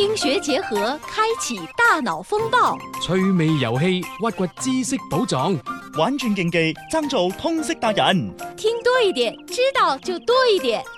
聽學結合，開啟大腦風暴。 趣味遊戲，挖掘知識寶藏。 玩轉競技，爭做通識達人。 聽多一點，知道就多一點。